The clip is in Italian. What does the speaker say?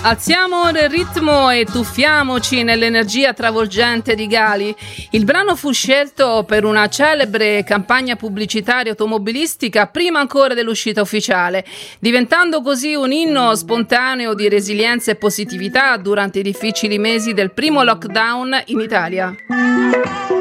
Alziamo il ritmo e tuffiamoci nell'energia travolgente di Gali. Il brano fu scelto per una celebre campagna pubblicitaria automobilistica prima ancora dell'uscita ufficiale, diventando così un inno spontaneo di resilienza e positività durante i difficili mesi del primo lockdown in Italia.